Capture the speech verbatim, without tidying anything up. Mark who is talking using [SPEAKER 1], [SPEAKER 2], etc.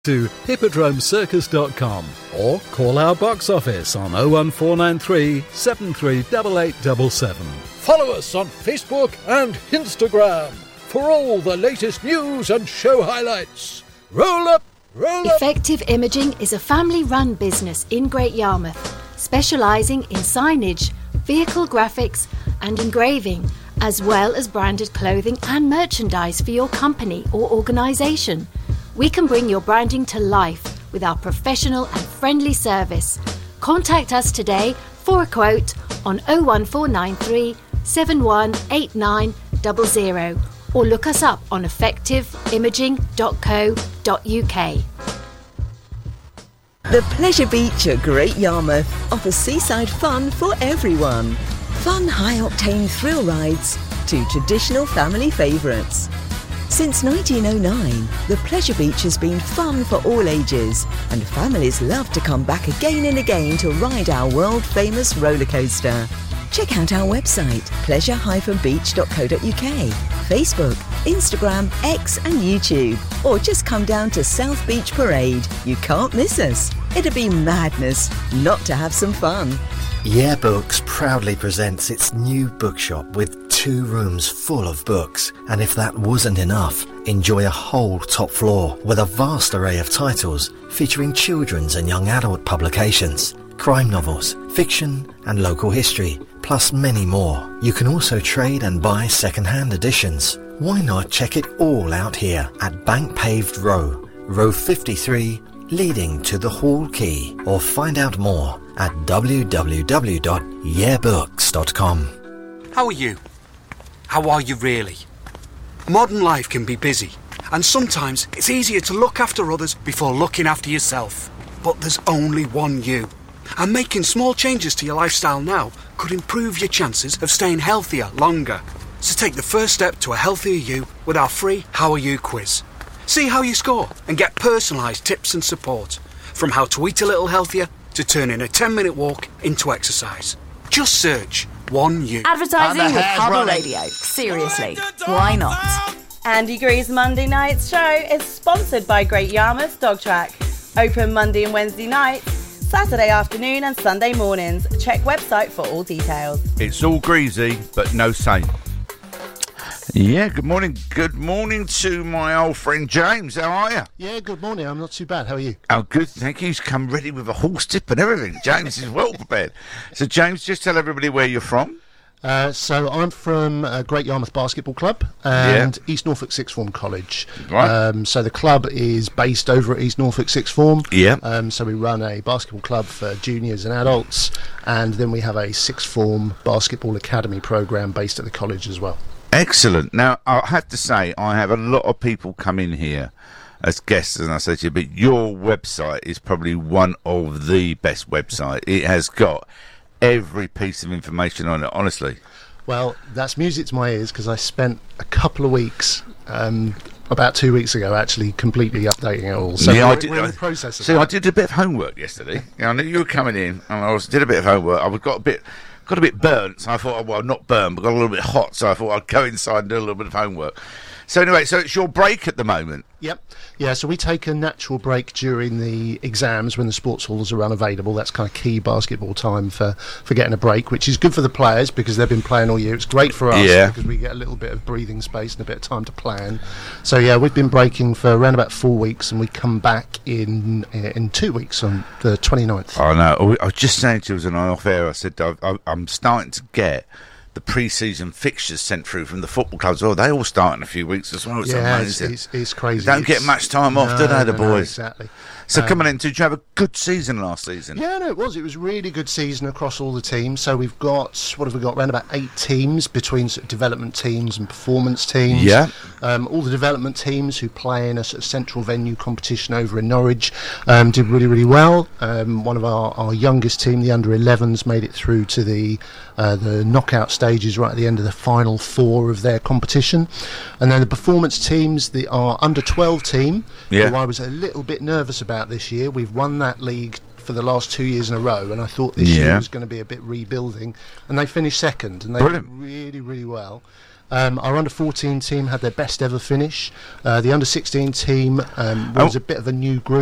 [SPEAKER 1] to hippodrome circus dot com or call our box office on oh one four nine three, seven three eight eight seven seven.
[SPEAKER 2] Follow us on Facebook and Instagram for all the latest news and show highlights. Roll up, roll up.
[SPEAKER 3] Effective Imaging is a family-run business in Great Yarmouth, specialising in signage, vehicle graphics and engraving, as well as branded clothing and merchandise for your company or organisation. We can bring your branding to life with our professional and friendly service. Contact us today for a quote on oh one four nine three, seven one eight nine zero zero or look us up on effective imaging dot co dot uk.
[SPEAKER 4] The Pleasure Beach at Great Yarmouth offers seaside fun for everyone. Fun high-octane thrill rides to traditional family favourites. Since nineteen oh nine, the Pleasure Beach has been fun for all ages, and families love to come back again and again to ride our world-famous roller coaster. Check out our website, pleasure dash beach dot co dot uk, Facebook, Instagram, X and YouTube, or just come down to South Beach Parade. You can't miss us. It'd be madness not to have some fun.
[SPEAKER 5] Yeah Books proudly presents its new bookshop with two rooms full of books. And if that wasn't enough, enjoy a whole top floor with a vast array of titles featuring children's and young adult publications, crime novels, fiction and local history, plus many more. You can also trade and buy second-hand editions. Why not check it all out here at Bank Paved Row, row fifty-three, leading to the Hall Quay, or find out more at w w w dot yeah books dot com.
[SPEAKER 6] How are you? How are you really? Modern life can be busy, and sometimes it's easier to look after others before looking after yourself. But there's only one you, and making small changes to your lifestyle now could improve your chances of staying healthier longer. So take the first step to a healthier you with our free How Are You quiz. See how you score and get personalised tips and support, from how to eat a little healthier to turning a ten minute walk into exercise. Just search one you.
[SPEAKER 7] Advertising with Hubble Radio. Seriously, why not?
[SPEAKER 8] Andy Greaves Monday Night's show is sponsored by Great Yarmouth Dog Track. Open Monday and Wednesday nights, Saturday afternoon and Sunday mornings. Check website for all details.
[SPEAKER 9] It's all greasy, but no saint. Yeah, good morning. Good morning to my old friend James. How are you?
[SPEAKER 10] Yeah, good morning. I'm not too bad. How are you?
[SPEAKER 9] Oh, good. Thank you. He's come ready with a horse tip and everything. James is well prepared. So, James, just tell everybody where you're from.
[SPEAKER 10] Uh, so I'm from uh, Great Yarmouth Basketball Club and yeah. East Norfolk Sixth Form College.
[SPEAKER 9] Right.
[SPEAKER 10] Um, so the club is based over at East Norfolk Sixth Form.
[SPEAKER 9] Yeah.
[SPEAKER 10] Um, so we run a basketball club for juniors and adults, and then we have a Sixth Form Basketball Academy program based at the college as well.
[SPEAKER 9] Excellent. Now, I have to say, I have a lot of people come in here as guests, and I say to you, but your website is probably one of the best websites. It has got every piece of information on it, honestly.
[SPEAKER 10] Well, that's music to my ears, because I spent a couple of weeks, um, about two weeks ago, actually completely updating it all. So
[SPEAKER 9] yeah,
[SPEAKER 10] we're,
[SPEAKER 9] I did,
[SPEAKER 10] we're in the process of
[SPEAKER 9] See,
[SPEAKER 10] that.
[SPEAKER 9] I did a bit of homework yesterday. You know, I knew you were coming in, and I was, did a bit of homework. I got a bit... got a bit burnt, so I thought, well, not burnt, but got a little bit hot, so I thought I'd go inside and do a little bit of homework. So anyway, so it's your break at the moment.
[SPEAKER 10] Yep. Yeah, so we take a natural break during the exams when the sports halls are unavailable. That's kind of key basketball time for, for getting a break, which is good for the players because they've been playing all year. It's great for us
[SPEAKER 9] yeah.
[SPEAKER 10] because we get a little bit of breathing space and a bit of time to plan. So yeah, we've been breaking for around about four weeks and we come back in in two weeks on the twenty-ninth.
[SPEAKER 9] I know. I was just saying to you as an off air, I said, I, I'm starting to get the pre-season fixtures sent through from the football clubs. Oh, they all start in a few weeks as well. It's
[SPEAKER 10] yeah,
[SPEAKER 9] amazing.
[SPEAKER 10] It's, it's, it's crazy.
[SPEAKER 9] They don't
[SPEAKER 10] it's,
[SPEAKER 9] get much time off,
[SPEAKER 10] no,
[SPEAKER 9] do they, the
[SPEAKER 10] no,
[SPEAKER 9] boys?
[SPEAKER 10] No, exactly.
[SPEAKER 9] So
[SPEAKER 10] um,
[SPEAKER 9] come on in, did you have a good season last season?
[SPEAKER 10] Yeah, no, it was. It was a really good season across all the teams. So we've got, what have we got, around about eight teams between sort of development teams and performance teams.
[SPEAKER 9] Yeah.
[SPEAKER 10] Um, all the development teams who play in a sort of central venue competition over in Norwich um, did really, really well. Um, one of our, our youngest team, the under elevens, made it through to the uh, the knockout stages right at the end of the final four of their competition. And then the performance teams, the our under twelve team,
[SPEAKER 9] yeah.
[SPEAKER 10] who I was a little bit nervous about this year. We've won that league for the last two years in a row, and I thought this
[SPEAKER 9] yeah.
[SPEAKER 10] year was going to be a bit rebuilding. And they finished second, and they
[SPEAKER 9] Brilliant.
[SPEAKER 10] did really, really well. Um, our under fourteen team had their best ever finish. Uh, the under sixteen team um, was
[SPEAKER 9] Oh.
[SPEAKER 10] a bit of a new group.